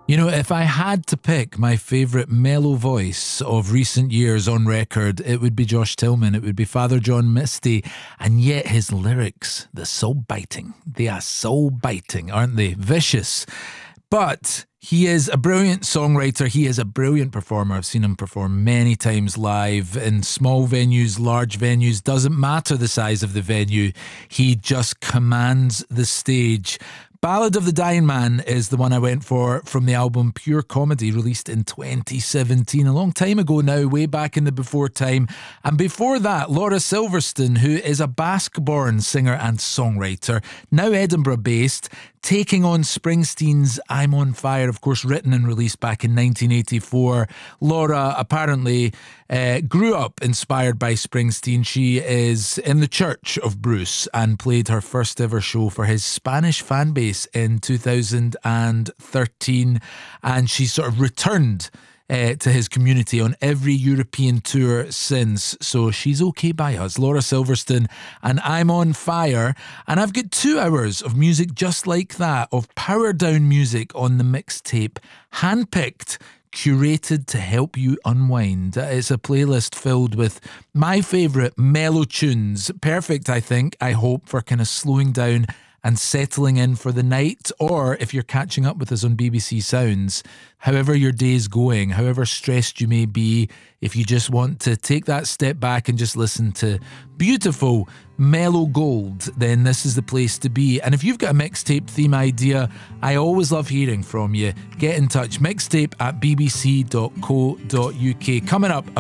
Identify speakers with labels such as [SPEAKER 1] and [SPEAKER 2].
[SPEAKER 1] You know, if I had to pick my favourite mellow voice of recent years on record, it would be Josh Tillman. It would be Father John Misty. And yet his lyrics, they're so biting. They are so biting, aren't they? Vicious. But he is a brilliant songwriter. He is a brilliant performer. I've seen him perform many times live in small venues, large venues. Doesn't matter the size of the venue. He just commands the stage. Ballad of the Dying Man is the one I went for from the album Pure Comedy, released in 2017, a long time ago now, way back in the before time. And before that, Laura Silverstone, who is a Basque-born singer and songwriter, now Edinburgh-based, taking on Springsteen's I'm on Fire, of course, written and released back in 1984. Laura apparently grew up inspired by Springsteen. She is in the Church of Bruce and played her first ever show for his Spanish fan base in 2013. And she sort of returned to his community on every European tour since. So she's okay by us. Laura Silverstone and I'm on Fire. And I've got 2 hours of music just like that, of power down music on the mixtape, handpicked, curated to help you unwind. It's a playlist filled with my favourite mellow tunes. Perfect, I think, I hope, for kind of slowing down and settling in for the night, or if you're catching up with us on BBC Sounds, however your day's going, however stressed you may be, if you just want to take that step back and just listen to beautiful, mellow gold, then this is the place to be. And if you've got a mixtape theme idea, I always love hearing from you. Get in touch, mixtape@bbc.co.uk. Coming up,